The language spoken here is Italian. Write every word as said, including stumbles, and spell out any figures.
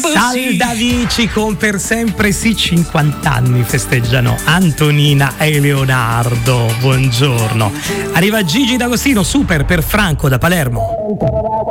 Saldavici con Per Sempre Sì, cinquanta anni festeggiano Antonina e Leonardo. Buongiorno. Arriva Gigi D'Agostino, super per Franco da Palermo.